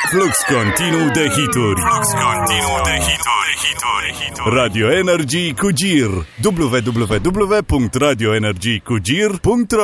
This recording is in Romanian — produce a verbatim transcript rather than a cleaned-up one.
Flux continuu de hituri. Flux continuu de hituri. hituri, hituri. Radio Energy cu Gir. w w w punct radio energy cu gir punct ro